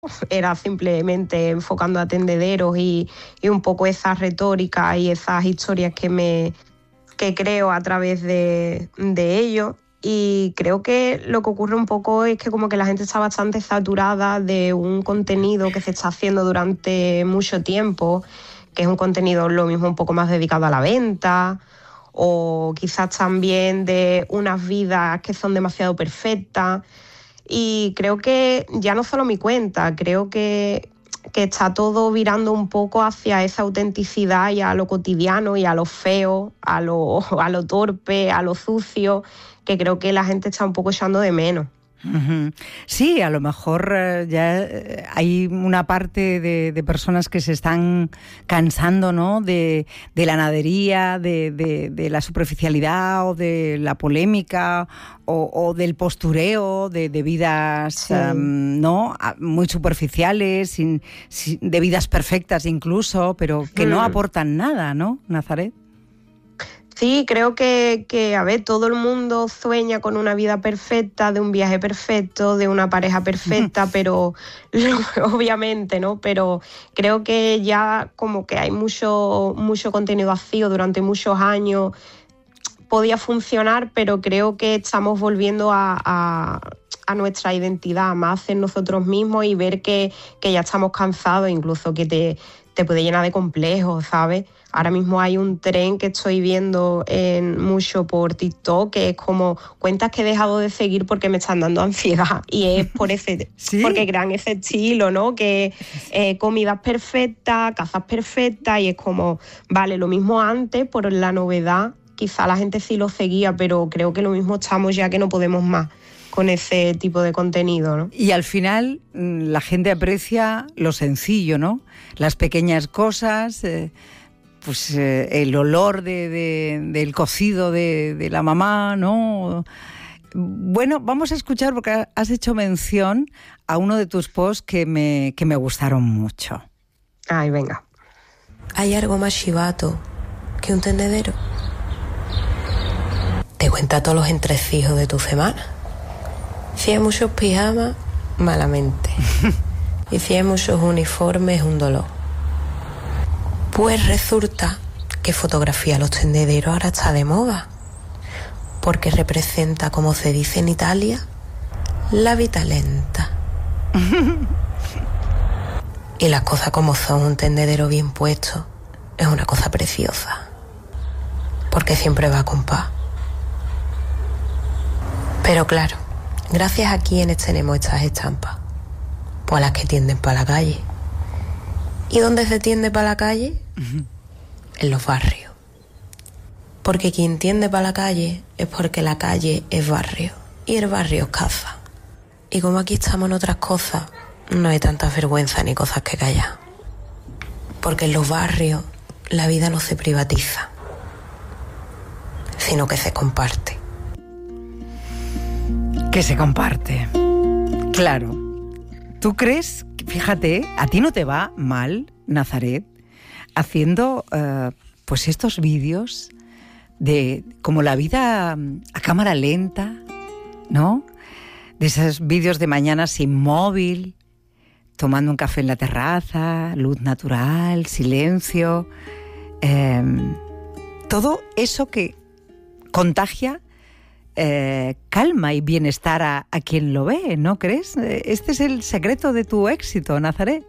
era simplemente enfocando a tendederos y un poco esa retórica y esas historias que creo a través de ello. Y creo que lo que ocurre un poco es que como que la gente está bastante saturada de un contenido que se está haciendo durante mucho tiempo, que es un contenido lo mismo un poco más dedicado a la venta, o quizás también de unas vidas que son demasiado perfectas. Y creo que ya no solo mi cuenta, creo que está todo virando un poco hacia esa autenticidad y a lo cotidiano y a lo feo, a lo torpe, a lo sucio, que creo que la gente está un poco echando de menos. Uh-huh. Sí, a lo mejor ya hay una parte de personas que se están cansando, ¿no?, de la nadería, de la superficialidad o de la polémica o del postureo, de vidas sí. ¿No?, muy superficiales, de vidas perfectas incluso, pero que no aportan nada, ¿no, Nazaret? Sí, creo que, a ver, todo el mundo sueña con una vida perfecta, de un viaje perfecto, de una pareja perfecta, pero obviamente, ¿no? Pero creo que ya como que hay mucho contenido vacío durante muchos años. Podía funcionar, pero creo que estamos volviendo a nuestra identidad, más en nosotros mismos y ver que ya estamos cansados, incluso que te puede llenar de complejos, ¿sabes? Ahora mismo hay un tren que estoy viendo mucho por TikTok, que es como cuentas que he dejado de seguir porque me están dando ansiedad. Y es por ¿Sí? porque crean ese estilo, ¿no? Que comidas perfectas, casas perfectas, y es como, vale, lo mismo antes por la novedad. Quizá la gente sí lo seguía, pero creo que lo mismo estamos ya que no podemos más con ese tipo de contenido, ¿no? Y al final la gente aprecia lo sencillo, ¿no? Las pequeñas cosas, pues el olor del cocido de la mamá, ¿no? Bueno, vamos a escuchar porque has hecho mención a uno de tus posts que me gustaron mucho. Ay, venga. ¿Hay algo más chivato que un tendedero? Te cuenta todos los entresijos de tu semana. Si hay muchos pijamas, malamente. Y si hay muchos uniformes, un dolor. Pues resulta que fotografía los tendederos ahora está de moda. Porque representa, como se dice en Italia, la vita lenta. Y las cosas como son, un tendedero bien puesto es una cosa preciosa. Porque siempre va a compás. Pero claro, gracias a quiénes tenemos estas estampas. Pues a las que tienden para la calle. ¿Y dónde se tiende para la calle? Uh-huh. En los barrios. Porque quien tiende para la calle es porque la calle es barrio. Y el barrio es casa. Y como aquí estamos en otras cosas, no hay tanta vergüenza ni cosas que callar. Porque en los barrios la vida no se privatiza, sino que se comparte. Que se comparte. Claro. ¿Tú crees? Fíjate, a ti no te va mal, Nazaret, haciendo pues estos vídeos de como la vida a cámara lenta, ¿no? De esos vídeos de mañana sin móvil, tomando un café en la terraza, luz natural, silencio, todo eso que contagia calma y bienestar a quien lo ve, ¿no crees? Este es el secreto de tu éxito, Nazaret.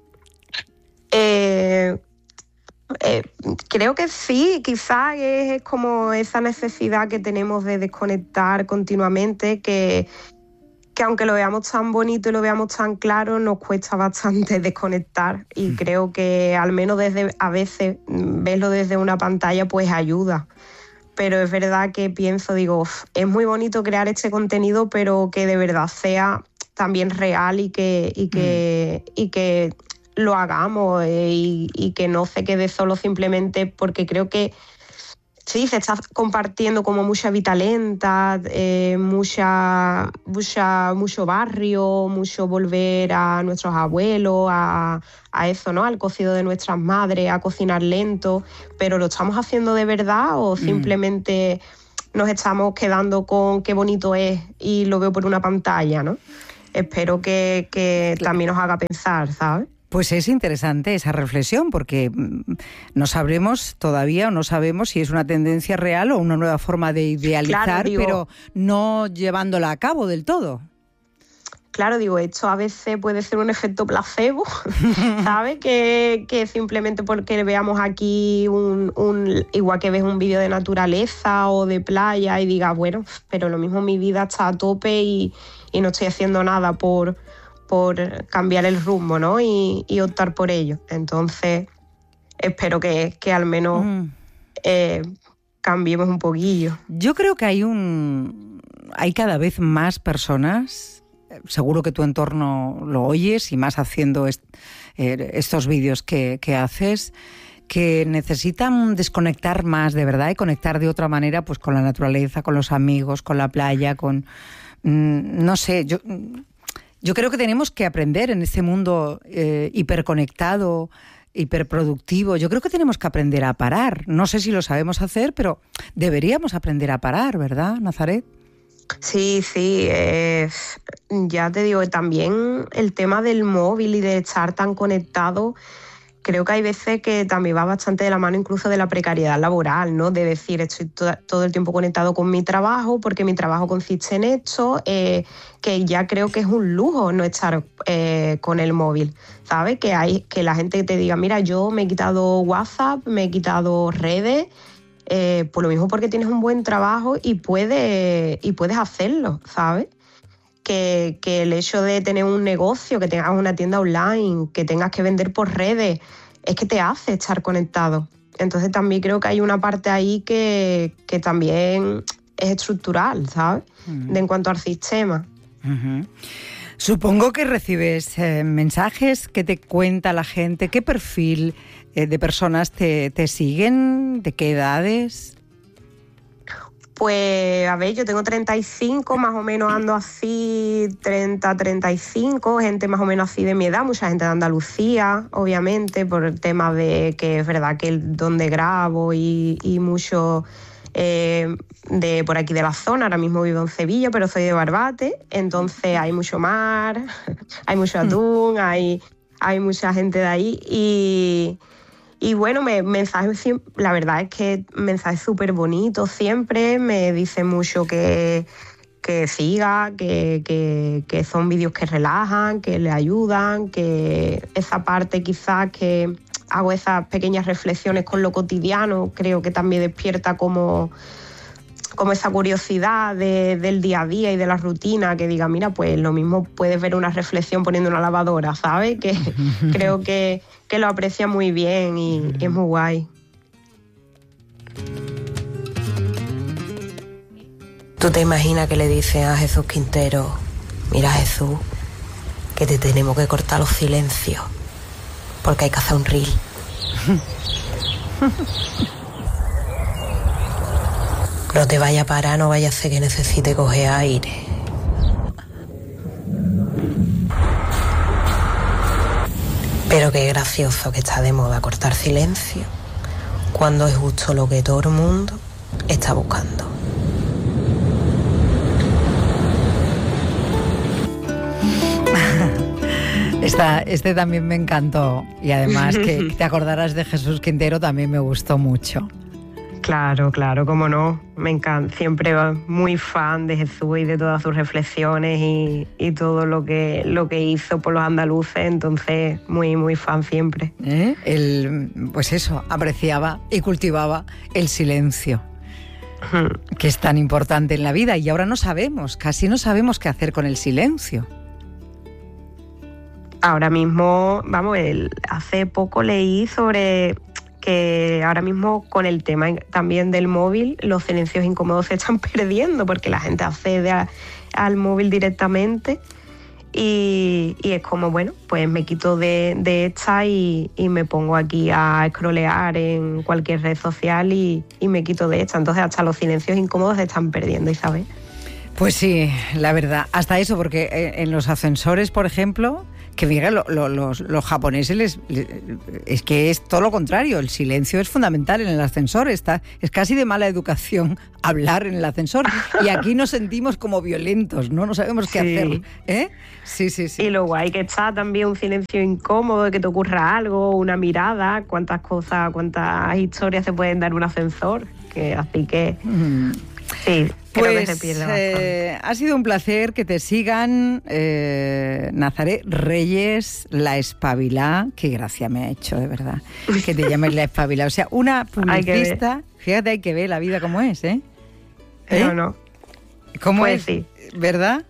Creo que sí, quizás es como esa necesidad que tenemos de desconectar continuamente, que aunque lo veamos tan bonito y lo veamos tan claro, nos cuesta bastante desconectar, y creo que al menos a veces verlo desde una pantalla pues ayuda. Pero es verdad que digo, es muy bonito crear este contenido, pero que de verdad sea también real y que lo hagamos y que no se quede solo simplemente porque creo que sí, se está compartiendo como mucha vida lenta, mucho barrio, mucho volver a nuestros abuelos, a eso, ¿no? Al cocido de nuestras madres, a cocinar lento, pero ¿lo estamos haciendo de verdad o simplemente nos estamos quedando con qué bonito es y lo veo por una pantalla, ¿no? espero que también nos haga pensar, ¿sabes? Pues es interesante esa reflexión, porque no sabremos todavía, o no sabemos si es una tendencia real o una nueva forma de idealizar, claro, pero no llevándola a cabo del todo. Claro, digo, esto a veces puede ser un efecto placebo, ¿sabes? que simplemente porque veamos aquí igual que ves un vídeo de naturaleza o de playa y digas, bueno, pero lo mismo mi vida está a tope y no estoy haciendo nada por cambiar el rumbo, ¿no? Y optar por ello. Entonces, espero que al menos cambiemos un poquillo. Yo creo que hay cada vez más personas, seguro que tu entorno lo oyes, y más haciendo estos vídeos que haces, que necesitan desconectar más de verdad y conectar de otra manera, pues con la naturaleza, con los amigos, con la playa, con... no sé, yo creo que tenemos que aprender en este mundo hiperconectado, hiperproductivo. Yo creo que tenemos que aprender a parar. No sé si lo sabemos hacer, pero deberíamos aprender a parar, ¿verdad, Nazaret? Sí, ya te digo, también el tema del móvil y de estar tan conectado, creo que hay veces que también va bastante de la mano incluso de la precariedad laboral, ¿no? De decir, estoy todo el tiempo conectado con mi trabajo porque mi trabajo consiste en esto, que ya creo que es un lujo no estar con el móvil, ¿sabes? Que la gente te diga, mira, yo me he quitado WhatsApp, me he quitado redes, por lo mismo porque tienes un buen trabajo y puedes hacerlo, ¿sabes? Que el hecho de tener un negocio, que tengas una tienda online, que tengas que vender por redes, es que te hace estar conectado. Entonces también creo que hay una parte ahí que también es estructural, ¿sabes? En cuanto al sistema. Supongo que recibes mensajes que te cuenta la gente. ¿Qué perfil de personas te siguen? ¿De qué edades? Pues, a ver, yo tengo 35, más o menos ando así, 30, 35, gente más o menos así de mi edad, mucha gente de Andalucía, obviamente, por el tema de que es verdad que donde grabo y mucho de por aquí de la zona, ahora mismo vivo en Sevilla, pero soy de Barbate, entonces hay mucho mar, hay mucho atún, hay mucha gente de ahí y bueno, mensajes, la verdad es que mensajes súper bonitos siempre, me dicen mucho que siga, que son vídeos que relajan, que le ayudan, que esa parte quizás que hago esas pequeñas reflexiones con lo cotidiano, creo que también despierta como esa curiosidad del día a día y de la rutina, que diga, mira, pues lo mismo puedes ver una reflexión poniendo una lavadora, ¿sabes? Que creo que lo aprecia muy bien y es muy guay. ¿Tú te imaginas que le dices a Jesús Quintero, mira Jesús, que te tenemos que cortar los silencios porque hay que hacer un reel? No te vaya a parar, no vaya a ser que necesite coger aire. Pero qué gracioso que está de moda cortar silencio cuando es justo lo que todo el mundo está buscando. Este también me encantó, y además que te acordarás de Jesús Quintero también me gustó mucho. Claro, cómo no, me encanta, siempre muy fan de Jesús y de todas sus reflexiones y todo lo que hizo por los andaluces, entonces muy, muy fan siempre. Pues eso, apreciaba y cultivaba el silencio, que es tan importante en la vida, y ahora casi no sabemos qué hacer con el silencio. Ahora mismo, hace poco leí sobre que ahora mismo con el tema también del móvil, los silencios incómodos se están perdiendo porque la gente accede al móvil directamente y es como, bueno, pues me quito de esta y me pongo aquí a scrollear en cualquier red social y me quito de esta. Entonces hasta los silencios incómodos se están perdiendo, Isabel. Pues sí, la verdad, hasta eso, porque en los ascensores, por ejemplo, Que fíjate, los japoneses es que es todo lo contrario, el silencio es fundamental en el ascensor, es casi de mala educación hablar en el ascensor, y aquí nos sentimos como violentos, no sabemos qué hacer, ¿eh? Sí. Y lo guay que está también un silencio incómodo, de que te ocurra algo, una mirada, cuántas historias se pueden dar en un ascensor, así que... Sí, creo que se pierde bastante. Ha sido un placer que te sigan, Nazaret Reyes, la espabilá. Qué gracia me ha hecho, de verdad, que te llames la espabilá. O sea, una publicista, fíjate, hay que ver la vida como es, ¿eh? No. ¿Cómo pues es? Sí. ¿Verdad?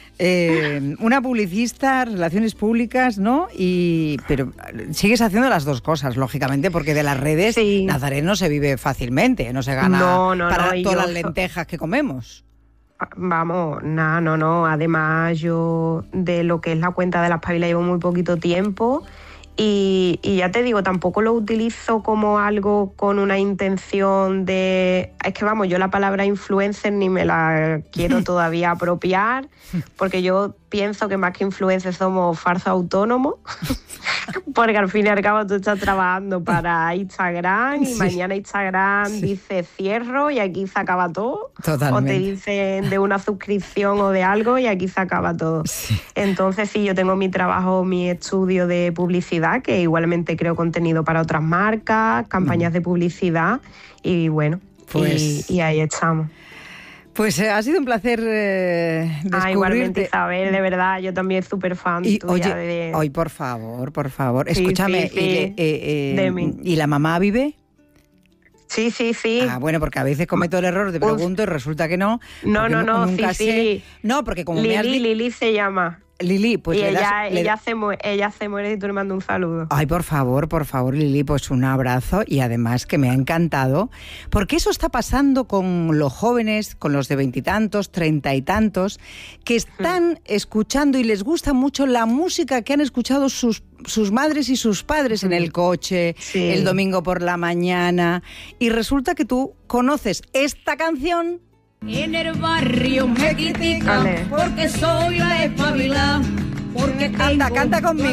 Una publicista, relaciones públicas, ¿no? Pero sigues haciendo las dos cosas, lógicamente, porque de las redes Nazaret no se vive fácilmente, no se gana para todas las lentejas que comemos. Vamos, no. Además, yo de lo que es la cuenta de la espabila llevo muy poquito tiempo. Y ya te digo, tampoco lo utilizo como algo con una intención de... Es que vamos, yo la palabra influencer ni me la quiero todavía apropiar, porque yo pienso que más que influencer somos falsos autónomos, porque al fin y al cabo tú estás trabajando para Instagram y mañana Instagram dice cierro y aquí se acaba todo. Totalmente. O te dicen de una suscripción o de algo y aquí se acaba todo. Sí. Entonces sí, yo tengo mi trabajo, mi estudio de publicidad, que igualmente creo contenido para otras marcas, campañas de publicidad y bueno, pues... y ahí estamos. Pues ha sido un placer descubrirte. Igualmente, Isabel, de verdad, yo también súper fan tuya. Oye, por favor, escúchame, sí. ¿Y la mamá vive? Sí. Ah, bueno, porque a veces cometo el error, te pregunto y resulta que no. No, nunca sé. Sí. No, porque como Lili se llama. Lili, pues y ella se muere y tú le mando un saludo. Ay, por favor, Lili, pues un abrazo, y además que me ha encantado, porque eso está pasando con los jóvenes, con los de 20 y tantos, 30 y tantos, que están escuchando y les gusta mucho la música que han escuchado sus madres y sus padres en el coche, el domingo por la mañana, y resulta que tú conoces esta canción. En el barrio me critican porque soy la espabilá, porque Canta conmigo.